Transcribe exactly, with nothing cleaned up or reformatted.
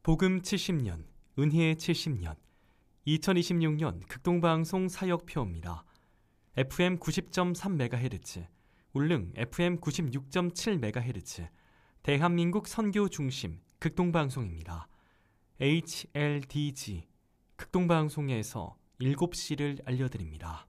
복음 칠십 년, 은혜 칠십 년, 이천이십육 년 극동방송 사역표입니다. 에프엠 구십 점 삼 메가헤르츠, 울릉 에프엠 구십육 점 칠 메가헤르츠, 대한민국 선교 중심 극동방송입니다. 에이치엘디지 극동방송에서 일곱 시를 알려드립니다.